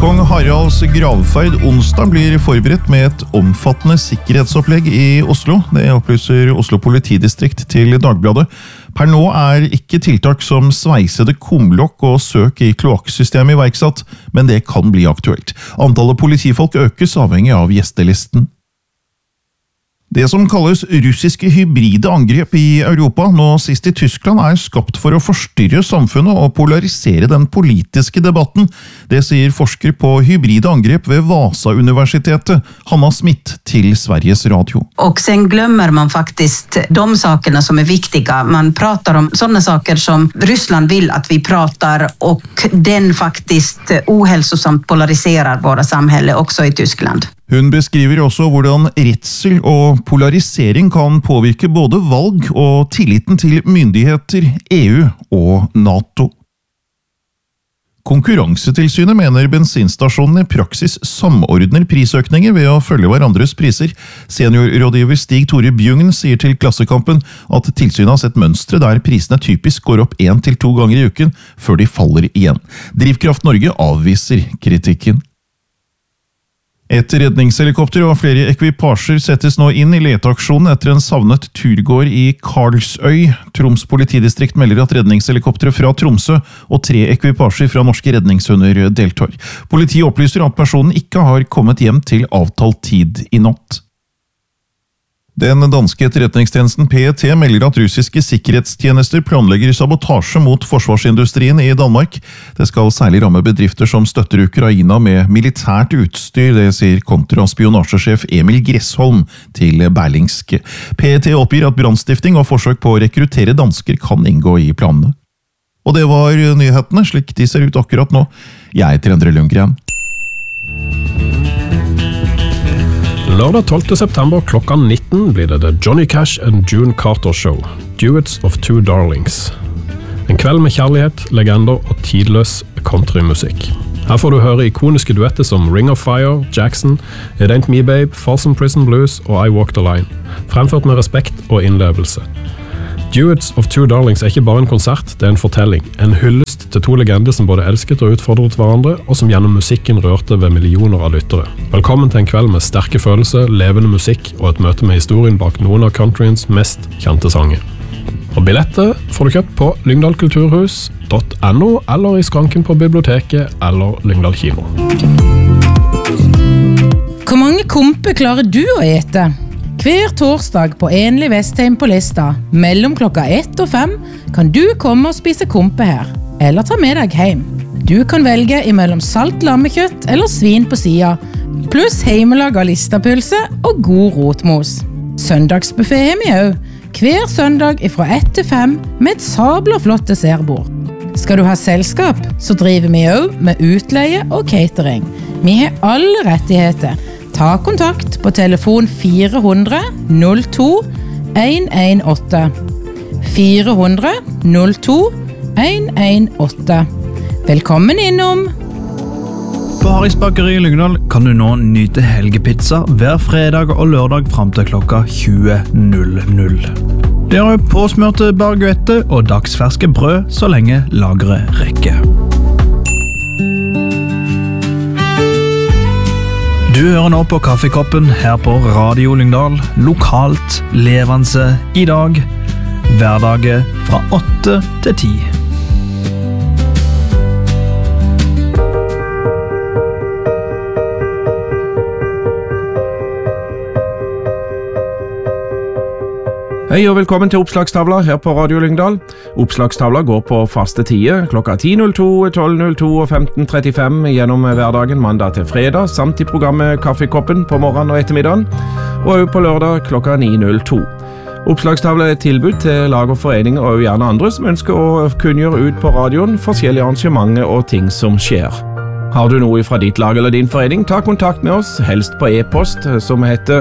Kong Haralds gravferd onsdag blir forberedt med et omfattende sikkerhetsopplegg i Oslo. Det opplyser Oslo politidistrikt til Dagbladet. Per nå ikke tiltak som sveisede kumlokk og søk i kloakksystemet iverksatt, men det kan bli aktuelt. Antallet politifolk økes avhengig av gjestelisten. Det som kalles russiske hybride angrep i Europa, nå sist i Tyskland, skapt for å forstyrre samfunnet og polarisere den politiske debatten. Det sier forsker på hybride angrep ved Vasa-universitetet, Hanna Smith, til Sveriges Radio. Och sen glömmer man faktiskt de sakerna som är viktiga. Man pratar om sådana saker som Ryssland vill att vi pratar, och den faktiskt ohälsosamt polariserar våra samhälle också i Tyskland. Hun beskriver også hvordan redsel og polarisering kan påvirke både valg og tilliten til myndigheter, EU og NATO. Konkurransetilsynet mener bensinstasjonene i praksis samordner prisøkninger ved å følge hverandres priser. Seniorrådgiver Stig Tore Bjugn sier til Klassekampen at tilsynet har sett mønstre der prisene typisk går opp 1 til 2 ganger i uken før de faller igjen. Drivkraft Norge avviser kritikken. Et redningshelikopter og flere ekvipasjer settes nå inn i leteaksjonen etter en savnet turgåer i Karlsøy. Troms politidistrikt melder at redningshelikoptere fra Tromsø og 3 ekvipasjer fra norske redningshunder deltar. Politiet opplyser at personen ikke har kommet hjem til avtalt tid i natt. Den danske etterretningstjenesten PET melder at russiske sikkerhetstjenester planlegger sabotasje mot forsvarsindustrien i Danmark. Det skal særlig ramme bedrifter som støtter Ukraina med militært utstyr, det sier kontraspionasjesjef Emil Gressholm til Berlingske. PET oppgir at brannstifting og forsøk på å rekruttere dansker kan inngå i planene. Og det var nyhetene, slik de ser ut akkurat nå. Jeg heter Endre Lundgren. Lørdag 12. september klokka 19 blir det The Johnny Cash and June Carter Show, Duets of Two Darlings. En kveld med kjærlighet, legender og tidløs countrymusikk. Her får du høre ikoniske duetter som Ring of Fire, Jackson, It Ain't Me Babe, Folsom Prison Blues og I Walk the Line, fremført med respekt og innlevelse. Duets of Two Darlings ikke bare en konsert, det en fortelling. En hyllest til 2 legender som både elsket og utfordret hverandre, og som gjennom musikken rørte ved millioner av lyttere. Velkommen til en kveld med sterke følelser, levende musikk og et møte med historien bak noen av countryens mest kjente sanger. Og billetter får du kjøpt på lyngdalkulturhus.no eller i skranken på biblioteket eller Lyngdal kino. Hvor mange komper klarer du å ete? Hver torsdag på Enlig Vestheim på Lista, mellom klokka 1 og 5, kan du komme og spise kompe her, eller ta med deg hjem. Du kan velge imellom salt lammekjøtt eller svin på sida, pluss heimelag av listapølse og god rotmos. Søndagsbuffet har vi også, hver søndag fra 1 til 5 med et sabla flott dessertbord. Skal du ha selskap, så driver vi også med utleie og catering. Vi har alle rettigheter. Ta kontakt på telefon 400 02 118. 400 02 118. Velkommen innom! På Harris Bakeri i Lyngdal kan du nå nyte helgepizza hver fredag og lørdag frem til klokka 20.00. Det er påsmørte baguette og dagsferske brød så lenge lageret rekker. Du hører nå på Kaffekoppen her på Radio Lyngdal, lokalt, levende i dag, hverdager fra 8 til 10. Hei og velkommen til Oppslagstavla her på Radio Lyngdal. Oppslagstavla går på faste tider, klokka 10.02, 12.02 og 15.35 gjennom hverdagen mandag til fredag, samt i programmet Kaffekoppen på morgenen og ettermiddagen, og også på lørdag klokka 9.02. Oppslagstavla er et tilbud til lag og foreninger og gjerne andre som ønsker å kunngjøre ut på radioen forskjellige arrangementer og ting som skjer. Har du noe fra ditt lag eller din forening, ta kontakt med oss, helst på e-post, som heter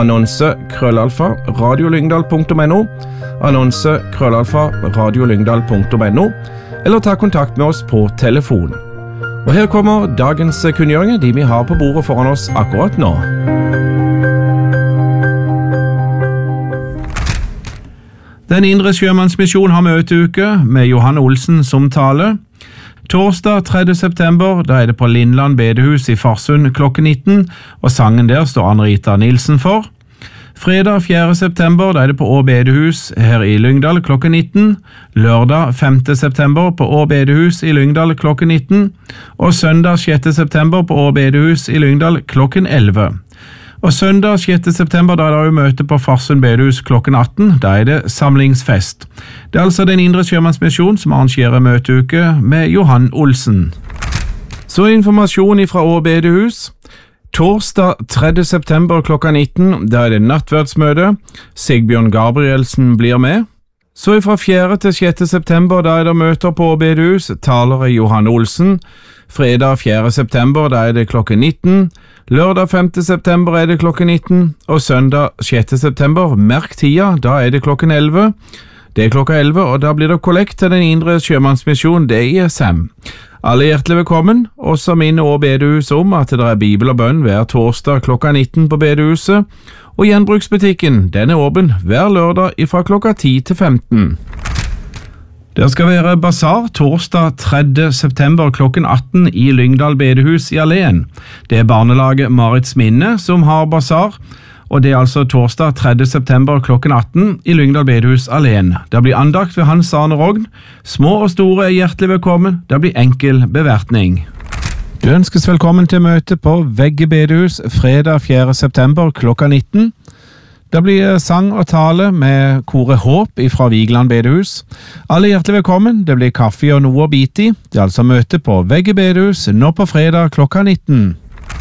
annonse@radiolyngdal.no, annonse@radiolyngdal.no, eller ta kontakt med oss på telefon. Og her kommer dagens kunngjøringer, de vi har på bordet foran oss akkurat nå. Den Indre Sjømannsmisjon har møteuke med Johan Olsen som taler. Torsdag 3. september, da er det på Lindland bedehus i Farsund klokken 19, og sangen der står Anne-Rita Nilsen for. Fredag 4. september, da er det på Å bedehus her i Lyngdal klokken 19. Lørdag 5. september på Å bedehus i Lyngdal klokken 19. Og søndag 6. september på Å bedehus i Lyngdal klokken 11. Og søndag 6. september, da er det jo møte på Farsund bedehus klokken 18. Da er det samlingsfest. Det er altså Den indre sjømannsmisjon som arrangerer møteuke med Johan Olsen. Så informasjon fra Å bedehus. Torsdag 3. september klokka 19, da er det nattverdsmøte. Sigbjørn Gabrielsen blir med. Så fra 4. til 6. september, da er det møter på Å bedehus, taler Johan Olsen. Fredag 4. september, da er det klokken 19. Lørdag 5. september er det klokken 19. Og søndag 6. september, merk tida, da er det klokken 11. Det er klokka 11, og da blir det kollekt til Den indre sjømannsmisjon, det er ISM. Alle hjertelig velkommen, og så minner Å bedehus om at det er bibel og bønn hver torsdag klokka 19 på bedehuset, og gjenbruksbutikken, den er åpen hver lørdag fra klokka 10 til 15. Det skal være basar torsdag 3. september klokken 18 i Lyngdal bedehus i Alén. Det er barnelaget Marits Minne som har basar, og det er altså torsdag 3. september klokken 18 i Lyngdal bedehus alene. Det blir andakt ved Hans Arne Rogn. Små og store er hjertelig velkommen. Det blir enkel bevertning. Du ønskes velkommen til møte på Vegge bedehus fredag 4. september klokka 19. Det blir sang og tale med Kore Håp fra Vigeland bedehus. Alle hjertelig velkommen. Det blir kaffe og noe å bite i. Det er altså møte på Vegge bedehus nå på fredag klokka 19.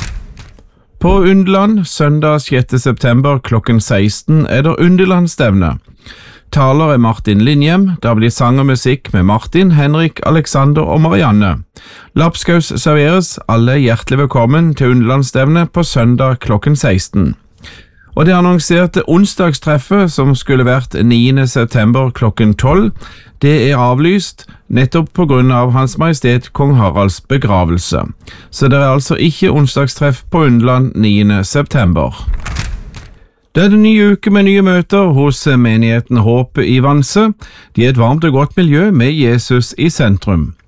På Underland, søndag 6. september klokken 16 er det Underlandstevne. Taler er Martin Linjem, der blir sang og musikk med Martin, Henrik, Alexander og Marianne. Lapskaus serveres, alle hjertelig velkommen til Underlandstevne på søndag klokken 16. Og det annonserte onsdagstreffet som skulle vært 9. september klokken 12, det er avlyst nettopp på grunn av Hans Majestet Kong Haralds begravelse. Så det er altså ikke onsdagstreff på Underland 9. september. Det er en ny uke med nye møter hos menigheten Håpet i Vanse. De er et varmt og godt miljø med Jesus i sentrum.